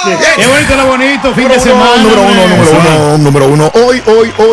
Qué bonito, lo bonito, fin de semana. Número uno. Hoy,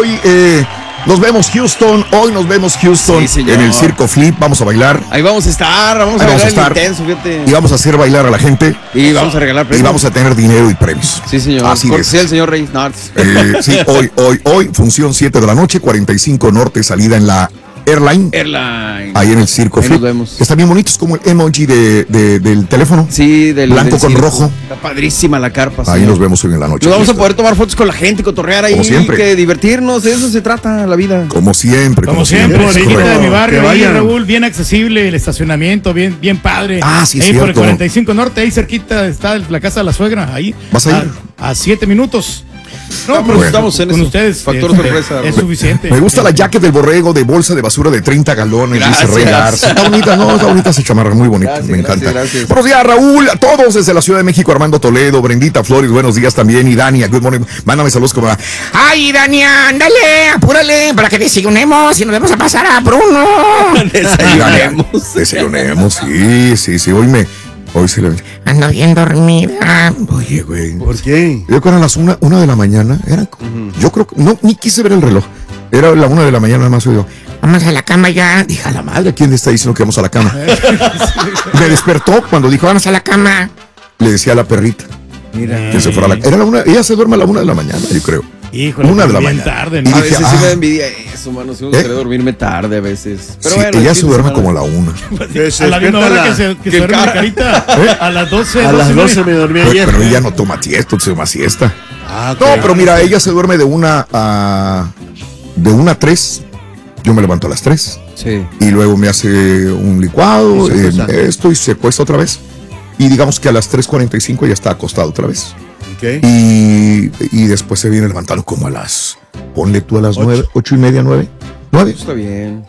nos vemos Houston. Hoy nos vemos Houston en el Circo Flip. Vamos a bailar. Ahí vamos a estar. Vamos a bailar intenso, fíjate. Y vamos a hacer bailar a la gente. Y vamos a regalar premios. Y vamos a tener dinero y premios. Sí, señor. Así es. Sí, el señor Reyes Narts. Sí, hoy, función 7 de la noche, 45 Norte, salida en la Airline. Ahí en el Circo Flip. Está bien bonito, es como el emoji del teléfono. Sí, del blanco con rojo. Está padrísima la carpa. Ahí nos vemos hoy en la noche. Nos vamos a poder tomar fotos con la gente, cotorrear ahí, que divertirnos, de eso se trata la vida. Como siempre. Bonita de mi barrio, ahí, Raúl, bien accesible, el estacionamiento, bien padre. Ah, sí, ahí por el 45 Norte, ahí cerquita está la casa de la suegra, ahí. ¿Vas a ir? A 7 minutos. No, pero estamos en con eso. Ustedes. Factor sorpresa. Es suficiente. Me gusta la jacket del borrego de bolsa de basura de 30 galones. Dice Rey Lars. Está bonita esa chamarra, muy bonita. Me encanta. Gracias. Buenos días, Raúl. A todos desde la Ciudad de México. Armando Toledo, Brendita Flores, buenos días también. Y Dania, good morning. Mándame saludos como. Ay, Dania, ándale, apúrale para que desayunemos y nos vamos a pasar a Bruno. Desayunemos, sí. Hoy se le... Ando bien dormida. Oye, güey. ¿Por qué? Yo creo que eran las 1 de la mañana. Yo creo que... No, ni quise ver el reloj. Era la 1 de la mañana, nada más. Yo, vamos a la cama ya. Dije, a la madre, ¿quién le está diciendo que vamos a la cama? Me despertó cuando dijo, vamos a la cama. Le decía a la perrita. Mira. Que se fuera a la... Era la 1... Ella se duerme a la 1 de la mañana, yo creo. Híjole, 1 de la mañana. Tarde, ¿no? A veces sí me envidia eso, mano. Si me gustaría dormirme tarde a veces. Pero sí, bueno, ella se duerme como a la 1. A la misma hora que se duerme la carita. A las 12. A las 12 me dormí ayer. Pero ella no toma siesta, se toma siesta. Okay. No, pero mira, ella se duerme de 1 a 3. Yo me levanto a las 3. Sí. Y luego me hace un licuado, y se cuesta otra vez. Y digamos que a las 3:45 ya está acostado otra vez. Okay. Y después se viene levantando como a las... Ponle tú a las 9, 8:30, 9. Está bien.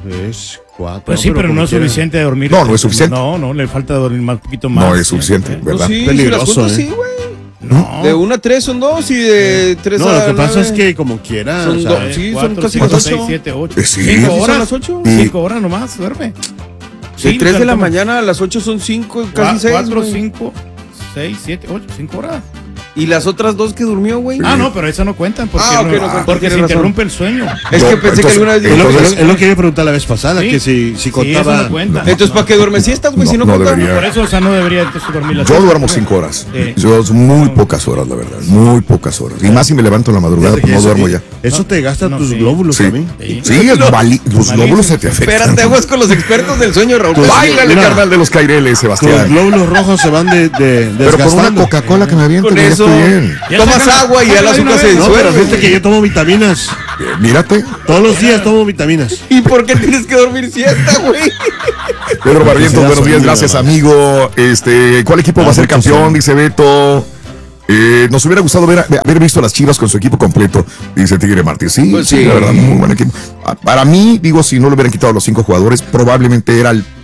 4. Pues sí, pero no es suficiente de dormir. No es suficiente. No, le falta dormir un poquito más. No es suficiente, ¿verdad? Pues sí, peligroso, sí, güey. No. De 1 a 3 son 2 y de 3 a 9. No, lo que pasa es que como quiera. Son 2. Sí, son casi las 8. 6, 7, 8. 5 horas. ¿Las 8? 5 horas nomás, duerme. De 3 de la mañana a las 8 son 5, casi 6. 4, 5, 6, 7, 8, 5 horas. ¿Y las otras 2 que durmió, güey? Ah, no, pero esas no cuentan porque, okay, no cuentan, porque se interrumpe el sueño. Es que pensé que alguna vez... Es lo que yo pregunté la vez pasada, que si contaba... Eso no cuenta. Entonces, ¿para qué duermes siestas, güey? Si no cuentan. Por eso, o sea, no debería entonces dormir las Yo duermo 5 horas. Yo muy pocas horas, la verdad. Muy pocas horas. Y más si me levanto en la madrugada, pues no duermo ya. Eso te gasta tus glóbulos también. Sí, los glóbulos se te afectan. Espérate, aguas con los expertos del sueño, Raúl. Báilale, carnal de los caireles, Sebastián. Los glóbulos rojos se van Pero con una Coca-Cola que me aviento, con ya eso, estoy bien. Tomas agua y ya el azúcar se disuelve. No, pero fíjate que yo tomo vitaminas. Mírate. Todos los días tomo vitaminas. ¿Y por qué tienes que dormir siesta, güey? Pedro Barrientos, buenos días, gracias, amigo. ¿Cuál equipo va a ser campeón? Dice Beto. Nos hubiera gustado haber visto a las Chivas con su equipo completo, dice Tigre Martínez. Sí, pues sí, la verdad, muy buen equipo. Para mí, digo, si no le hubieran quitado los 5 jugadores, probablemente era el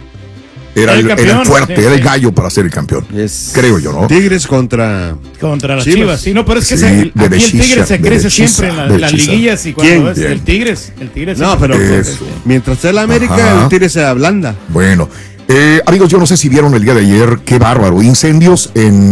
fuerte, era el gallo para ser el campeón. Creo yo, ¿no? Tigres contra las Chivas. Sí, no, pero es que aquí el Tigres se crece siempre en las liguillas y cuando es el Tigres. No, pero mientras esté la América, el Tigres se ablanda. Bueno. Amigos, yo no sé si vieron el día de ayer, qué bárbaro, incendios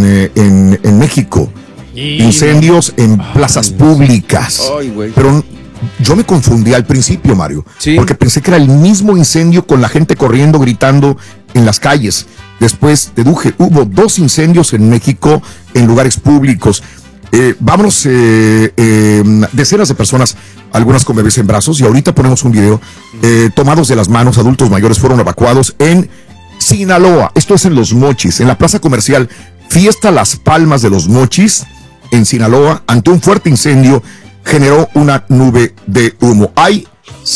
en México, incendios en plazas públicas. Ay, güey. Pero yo me confundí al principio, Mario, porque pensé que era el mismo incendio con la gente corriendo, gritando en las calles. Después deduje, hubo 2 incendios en México en lugares públicos. Vámonos, decenas de personas, algunas con bebés en brazos, y ahorita ponemos un video, tomados de las manos, adultos mayores fueron evacuados en Sinaloa. Esto es en Los Mochis, en la plaza comercial Fiesta Las Palmas de Los Mochis, en Sinaloa, ante un fuerte incendio, generó una nube de humo. Hay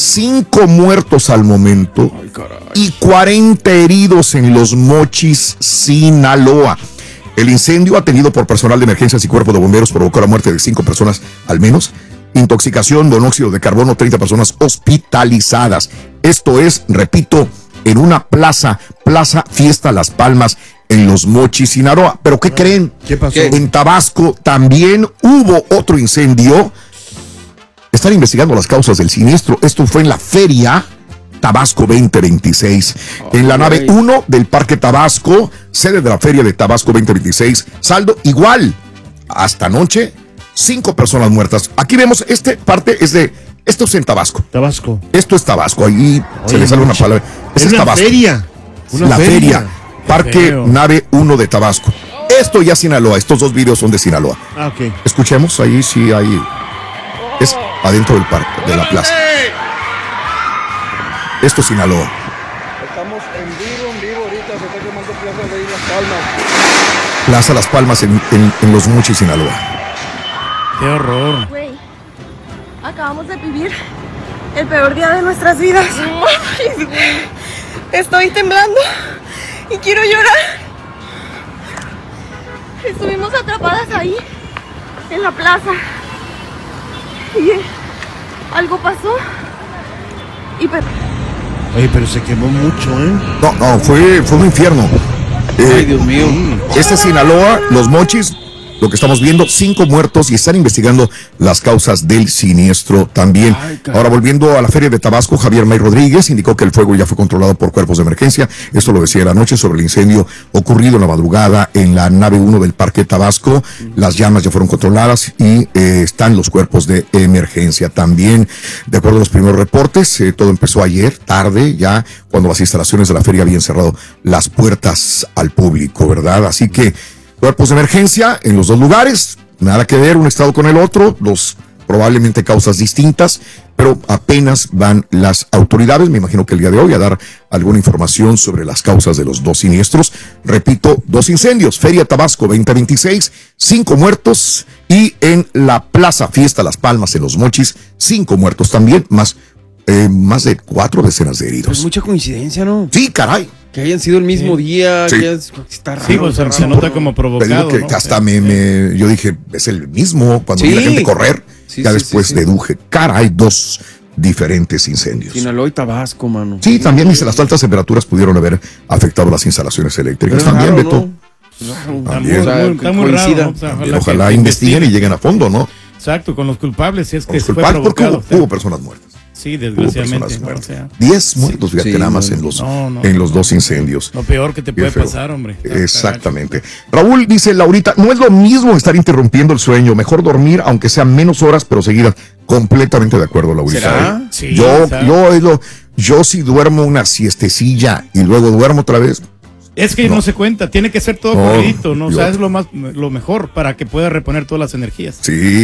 5 muertos al momento y 40 heridos en Los Mochis, Sinaloa. El incendio, atendido por personal de emergencias y cuerpo de bomberos, provocó la muerte de 5 personas al menos. Intoxicación, monóxido de carbono, 30 personas hospitalizadas. Esto es, repito, en una plaza Fiesta Las Palmas, en Los Mochis, Sinaloa. ¿Pero qué creen? ¿Qué pasó? En Tabasco también hubo otro incendio. Están investigando las causas del siniestro. Esto fue en la feria Tabasco 2026. En la nave 1 del Parque Tabasco, sede de la Feria de Tabasco 2026. Saldo igual. Hasta anoche, 5 personas muertas. Aquí vemos, esto es en Tabasco. Tabasco. Esto es Tabasco. Ahí se le sale una palabra. Es una Tabasco. Feria. La feria. Parque Nave 1 de Tabasco. Esto ya Sinaloa. Estos 2 videos son de Sinaloa. Ok. Escuchemos, ahí sí hay. Es adentro del parque, de la plaza. Esto es Sinaloa. Estamos en vivo ahorita, se está quemando Plaza de Las Palmas. Plaza Las Palmas en Los Mochis, Sinaloa. ¡Qué horror! Güey, acabamos de vivir el peor día de nuestras vidas. Estoy temblando y quiero llorar. Estuvimos atrapadas ahí, en la plaza. Y algo pasó. Oye, pero se quemó mucho, ¿eh? No, fue un infierno. Ay, Dios mío. Este es Sinaloa, Los Mochis. Lo que estamos viendo, 5 muertos y están investigando las causas del siniestro también. Ahora, volviendo a la Feria de Tabasco, Javier May Rodríguez indicó que el fuego ya fue controlado por cuerpos de emergencia. Esto lo decía la noche sobre el incendio ocurrido en la madrugada en la nave 1 del Parque Tabasco. Las llamas ya fueron controladas y están los cuerpos de emergencia también. De acuerdo a los primeros reportes, todo empezó ayer, tarde, ya cuando las instalaciones de la feria habían cerrado las puertas al público, ¿verdad? Así que cuerpos de emergencia en los 2 lugares, nada que ver un estado con el otro, probablemente causas distintas, pero apenas van las autoridades, me imagino que el día de hoy, a dar alguna información sobre las causas de los 2 siniestros. Repito, 2 incendios, Feria Tabasco 2026, 5 muertos, y en la Plaza Fiesta Las Palmas en Los Mochis, 5 muertos también, más de 4 decenas de heridos. Es mucha coincidencia, ¿no? Sí, caray. Que hayan sido el mismo día, sí. que está raro. Sí, pues se nota como provocado. Que ¿no? hasta yo dije, es el mismo, cuando vi la gente correr, ya después deduje, caray, 2 diferentes incendios. Sinaloa y Tabasco, mano. Sí, también dice, las altas temperaturas pudieron haber afectado las instalaciones eléctricas. También, raro, Beto. ¿no? También. Está muy raro, ¿no? Ojalá investiguen y lleguen a fondo, ¿no? Exacto, con los culpables, si es que fue culpables, provocado. Porque hubo personas muertas. Sí, desgraciadamente. Hubo personas muertas. 10 muertos, fíjate, nada más en los 2 incendios. Lo peor que te puede pasar, hombre. Exactamente. Raúl dice, Laurita, no es lo mismo estar interrumpiendo el sueño, mejor dormir, aunque sean menos horas, pero seguidas. Completamente de acuerdo, Laurita. ¿Será? Sí, yo si duermo una siestecilla y luego duermo otra vez. Es que no se cuenta, tiene que ser todo corridito, ¿no? O sea, es lo mejor para que pueda reponer todas las energías. Sí.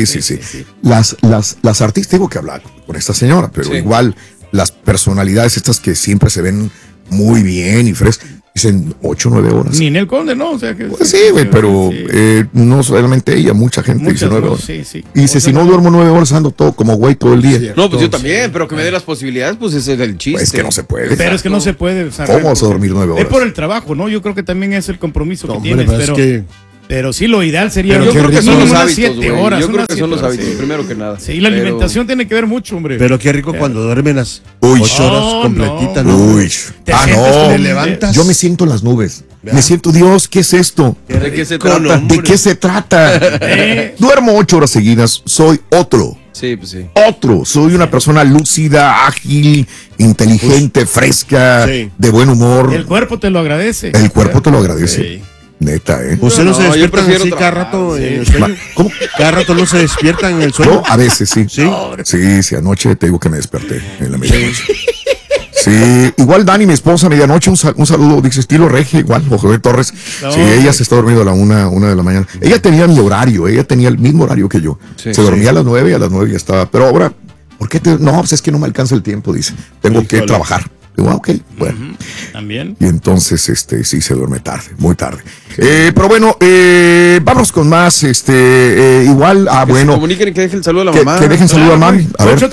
Las artistas, tengo que hablar con esta señora, pero igual las personalidades estas que siempre se ven muy bien y frescas, dicen 8 o 9 horas. Ni en el Conde, ¿no? O sea que pues sí, güey, pero no solamente ella, mucha gente dice 9 horas. Sí. Y dice, si no duermo 9 horas, ando todo como güey todo el día. No, pues yo también, pero que me dé las posibilidades, pues ese es el chiste. Pues es que no se puede. Pero es que no se puede. ¿Cómo vas a dormir 9 horas? Es por el trabajo, ¿no? Yo creo que también es el compromiso que hombre, tienes, pero sí, lo ideal sería. Yo creo que son los hábitos, 7 horas. Yo creo que son los hábitos, primero que nada. Sí, la alimentación tiene que ver mucho, hombre. Pero qué rico cuando duermen las 8 horas completitas, ¿no? Uy. No. Te levantas. Yo me siento en las nubes. Me siento, Dios, ¿qué es esto? ¿De qué se trata? ¿De qué se trata? Duermo 8 horas seguidas, soy otro. Sí, pues sí. Otro, soy una persona lúcida, ágil, inteligente, fresca, de buen humor. El cuerpo te lo agradece. El cuerpo te lo agradece. Sí. Neta, ¿eh? ¿Usted no se despierta así cada rato en el sueño? ¿Cómo? ¿Cada rato no se despiertan en el sueño? No, a veces sí. ¿Sí? Anoche te digo que me desperté en la medianoche. Sí, igual Dani, mi esposa, medianoche, un saludo, dice estilo regio, igual, José Torres. Sí, ella se está durmiendo a la una de la mañana. Ella tenía mi horario, ella tenía el mismo horario que yo. Se dormía a las 9 y a las 9 ya estaba. Pero ahora, ¿por qué no, pues es que no me alcanza el tiempo, dice. Tengo que trabajar. Digo, ok, bueno. También. Y entonces, sí, se duerme tarde, muy tarde. Pero bueno, vamos con más, igual, bueno. Se comuniquen y que dejen el saludo a la mamá. Que dejen saludo a mami.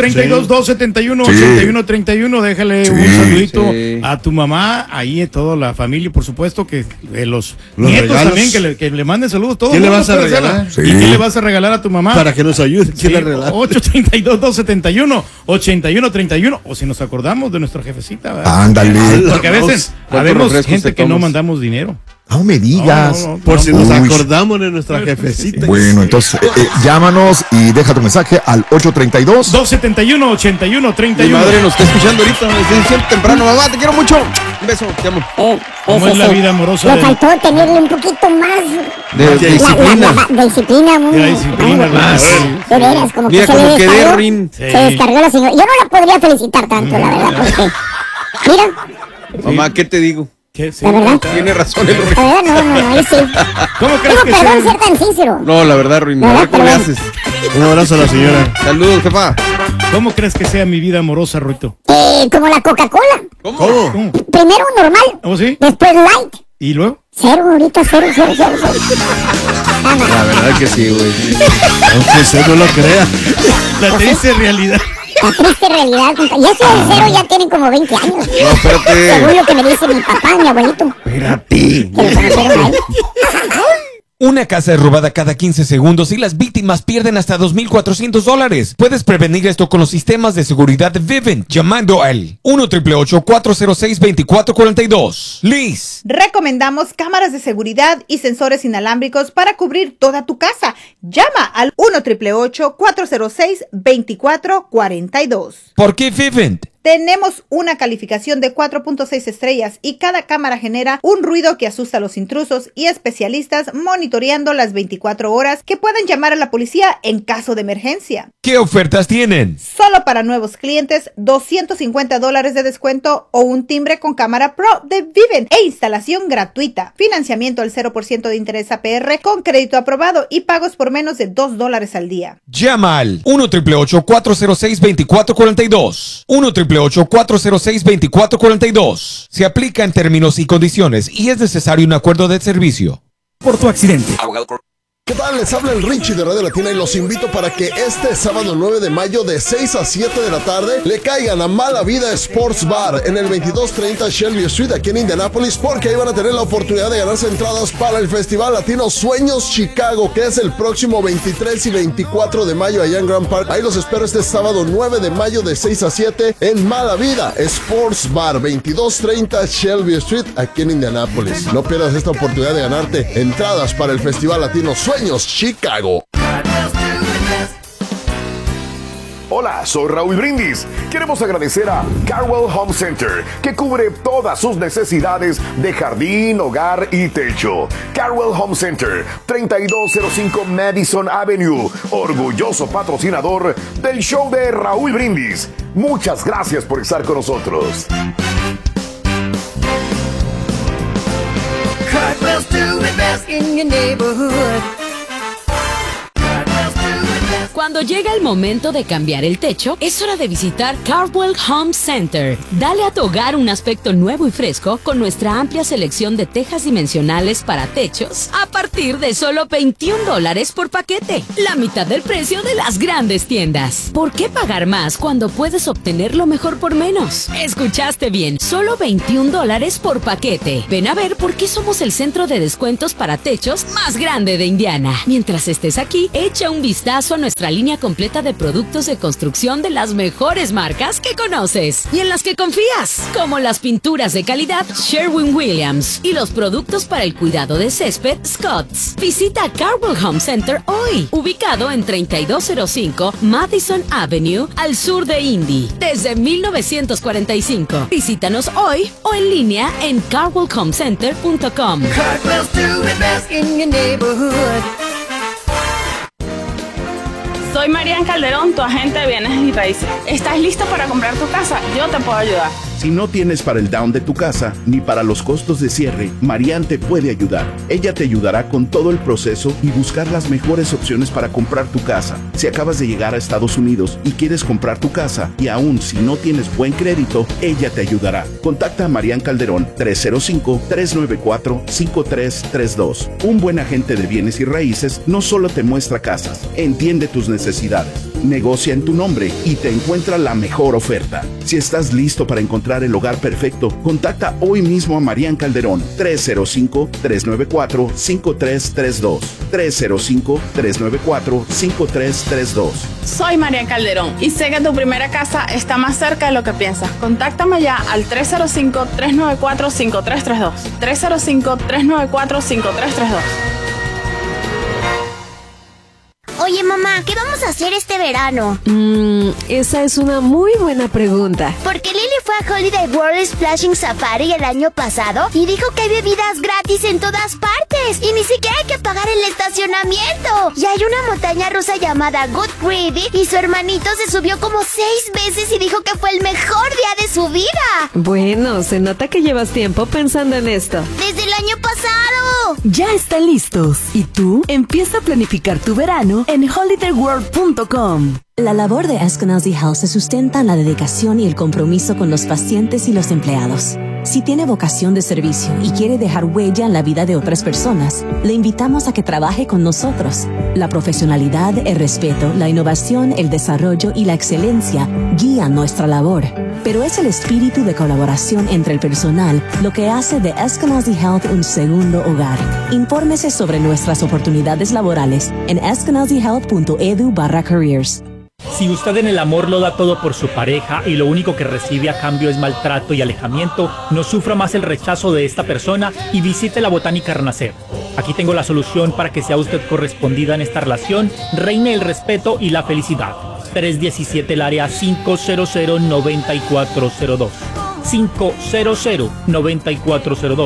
832-271-8131, déjale un saludito a tu mamá, ahí en toda la familia, por supuesto, que los nietos regalos. También, que le manden saludos todos. ¿Qué le vas a regalar? Sí. ¿Y qué le vas a regalar a tu mamá? Para que nos ayude. ¿Quién le regala? 832-271-8131, o si nos acordamos de nuestra jefecita. Ándale. Porque a veces habemos gente que no mandamos dinero. No me digas. Por si nos acordamos de nuestra jefecita. Bueno, entonces llámanos y deja tu mensaje al 832-271-8131. Mi madre nos está escuchando ahorita, me está diciendo temprano, mamá, te quiero mucho. Un beso, te amo. ¿Cómo es la vida amorosa? Le faltó tenerle un poquito más de disciplina. De disciplina, muy. De disciplina, más. De veras, como Mira que cómo se quedé, descargó. Rin. Se descargó la señora. Yo no la podría felicitar tanto, la verdad, porque. Mira. Mamá, ¿qué te digo? ¿Qué? Sí, La verdad. Tiene razón el Rin. La verdad, no, ahí sí. ¿Cómo crees que Perdón sea? ser tan sincero. No, la verdad, Rin, No, ¿cómo le perdón. haces? Un abrazo a la señora. Saludos, jefa. ¿Cómo crees que sea mi vida amorosa, Ruito? Como la Coca-Cola. ¿Cómo? Primero normal. ¿Oh, sí? Después light. ¿Y luego? Cero, ahorita cero. La verdad que sí, güey. Aunque usted no lo crea. La triste realidad. La triste realidad. Y eso del cero ya tienen como 20 años. No, espérate. Según lo que me dice mi papá, mi abuelito. Espérate. Que lo conocieron a él. Una casa es robada cada 15 segundos y las víctimas pierden hasta $2,400. Puedes prevenir esto con los sistemas de seguridad de Vivint llamando al 1-888-406-2442. Liz. Recomendamos cámaras de seguridad y sensores inalámbricos para cubrir toda tu casa. Llama al 1-888-406-2442. ¿Por qué Vivint? Tenemos una calificación de 4.6 estrellas y cada cámara genera un ruido que asusta a los intrusos y especialistas monitoreando las 24 horas que pueden llamar a la policía en caso de emergencia. ¿Qué ofertas tienen? Solo para nuevos clientes, $250 de descuento o un timbre con cámara Pro de Vivint e instalación gratuita. Financiamiento al 0% de interés APR con crédito aprobado y pagos por menos de $2 al día. Llama al 1-888-406-2442. 1-888-406-2442. Se aplica en términos y condiciones y es necesario un acuerdo de servicio. Por tu accidente. ¿Qué tal? Les habla el Richie de Radio Latina y los invito para que este sábado 9 de mayo de 6 a 7 de la tarde le caigan a Mala Vida Sports Bar en el 2230 Shelby Street aquí en Indianapolis, porque ahí van a tener la oportunidad de ganarse entradas para el Festival Latino Sueños Chicago, que es el próximo 23 y 24 de mayo allá en Grand Park. Ahí los espero este sábado 9 de mayo de 6 a 7 en Mala Vida Sports Bar, 2230 Shelby Street aquí en Indianapolis. No pierdas esta oportunidad de ganarte entradas para el Festival Latino Sueños Chicago. Hola, soy Raúl Brindis. Queremos agradecer a Carwell Home Center, que cubre todas sus necesidades de jardín, hogar y techo. Carwell Home Center, 3205 Madison Avenue, orgulloso patrocinador del show de Raúl Brindis. Muchas gracias por estar con nosotros. Cartwell's doing best in your neighborhood. Cuando llega el momento de cambiar el techo, es hora de visitar Cartwell Home Center. Dale a tu hogar un aspecto nuevo y fresco con nuestra amplia selección de tejas dimensionales para techos a partir de solo $21 por paquete, la mitad del precio de las grandes tiendas. ¿Por qué pagar más cuando puedes obtener lo mejor por menos? Escuchaste bien, solo $21 por paquete. Ven a ver por qué somos el centro de descuentos para techos más grande de Indiana. Mientras estés aquí, echa un vistazo a nuestra línea completa de productos de construcción de las mejores marcas que conoces y en las que confías, como las pinturas de calidad Sherwin-Williams y los productos para el cuidado de césped Scotts. Visita Cartwell Home Center hoy, ubicado en 3205 Madison Avenue, al sur de Indy, desde 1945. Visítanos hoy o en línea en cartwellhomecenter.com. Cartwell's doing best in your neighborhood. Soy Marian Calderón, tu agente de bienes y raíces. ¿Estás listo para comprar tu casa? Yo te puedo ayudar. Si no tienes para el down de tu casa, ni para los costos de cierre, Marian te puede ayudar. Ella te ayudará con todo el proceso y buscar las mejores opciones para comprar tu casa. Si acabas de llegar a Estados Unidos y quieres comprar tu casa, y aún si no tienes buen crédito, ella te ayudará. Contacta a Marian Calderón, 305-394-5332. Un buen agente de bienes y raíces no solo te muestra casas, entiende tus necesidades. negocia en tu nombre y te encuentra la mejor oferta. Si estás listo para encontrar el hogar perfecto, contacta hoy mismo a Marian Calderón, 305-394-5332. 305-394-5332. Soy Marian Calderón y sé que tu primera casa está más cerca de lo que piensas. Contáctame ya al 305-394-5332. 305-394-5332. Oye, mamá, ¿qué vamos a hacer este verano? Esa es una muy buena pregunta. Porque Lily fue a Holiday World Splashing Safari el año pasado y dijo que hay bebidas gratis en todas partes y ni siquiera hay que pagar el estacionamiento. Y hay una montaña rusa llamada Good Gravy y su hermanito se subió como 6 veces y dijo que fue el mejor día de su vida. Bueno, se nota que llevas tiempo pensando en esto. ¡Desde el año pasado! Ya están listos. ¿Y tú? Empieza a planificar tu verano en holidayworld.com. La labor de Eskenazi Health se sustenta en la dedicación y el compromiso con los pacientes y los empleados. Si tiene vocación de servicio y quiere dejar huella en la vida de otras personas, le invitamos a que trabaje con nosotros. La profesionalidad, el respeto, la innovación, el desarrollo y la excelencia guían nuestra labor. Pero es el espíritu de colaboración entre el personal lo que hace de Eskenazi Health un segundo hogar. Infórmese sobre nuestras oportunidades laborales en eskenazihealth.edu/careers. Si usted en el amor lo da todo por su pareja y lo único que recibe a cambio es maltrato y alejamiento, no sufra más el rechazo de esta persona y visite la Botánica Renacer. Aquí tengo la solución para que sea usted correspondida en esta relación, reine el respeto y la felicidad. 317 el área 500-9402. 500-9402.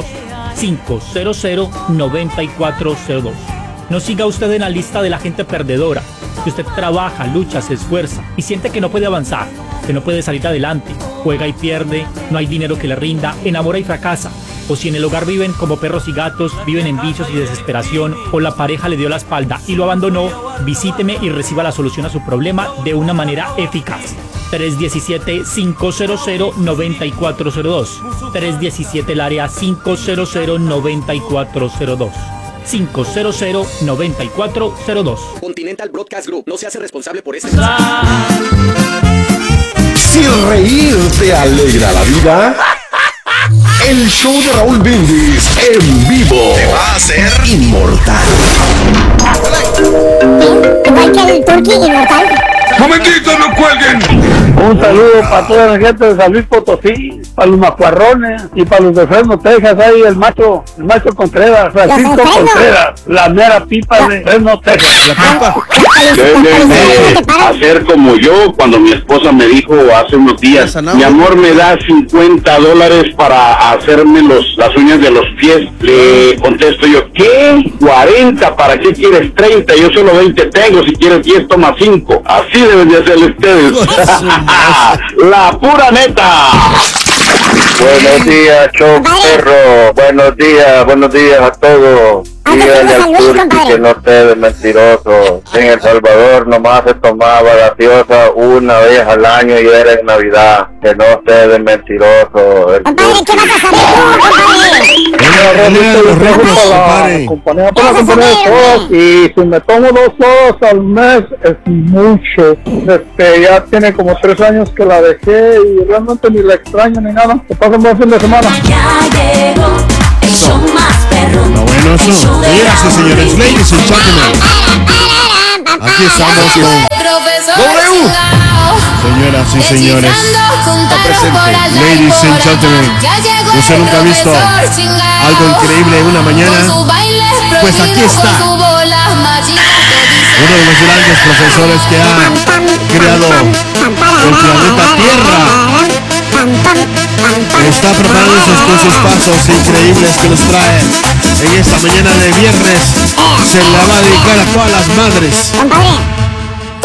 500-9402. No siga usted en la lista de la gente perdedora. Si usted trabaja, lucha, se esfuerza y siente que no puede avanzar, que no puede salir adelante, juega y pierde, no hay dinero que le rinda, enamora y fracasa, o si en el hogar viven como perros y gatos, viven en vicios y desesperación, o la pareja le dio la espalda y lo abandonó, visíteme y reciba la solución a su problema de una manera eficaz. 317-500-9402. 317 el área 500-9402. 500-9402. Continental Broadcast Group no se hace responsable por este. Si reír te alegra la vida, el show de Raúl Brindis en vivo te va a hacer inmortal. Igual que el Turqui inmortal. ¡Momentito, no cuelguen! Un saludo para toda la gente de San Luis Potosí, para los macuarrones y para los de Fresno, Texas. Ahí el macho Contreras, Francisco Contreras, la mera pipa de Fresno, Texas. Debe hacer como yo cuando mi esposa me dijo hace unos días, mi amor, me da $50 para hacerme las uñas de los pies. Le contesto yo, ¿qué? 40, ¿para qué quieres 30? Yo solo 20 tengo, si quieres 10 toma 5. Así deben de hacer ustedes. La pura neta. Buenos días, show perro. Buenos días a todos. Dígale al Turqui que no esté de mentiroso. En El Salvador nomás se tomaba gaseosa una vez al año y era en Navidad. Que no esté de mentiroso. Compadre, ¿qué vas a saber tú, Compañía por la compañía de sodas, y si me tomo 2 sodas al mes es mucho. Ya tiene como 3 años que la dejé y realmente ni la extraño ni nada. Que pasen buen fin de semana. Ya llegó el show más perro. No, bueno, eso. Señoras y señores, ladies and gentlemen, aquí estamos con W. Señoras y señores, ladies and gentlemen, usted nunca ha visto algo increíble en una mañana. Pues aquí está uno de los grandes profesores que ha creado el planeta Tierra. Está preparando sus pasos increíbles que nos trae en esta mañana de viernes. Se la va a dedicar a todas las madres.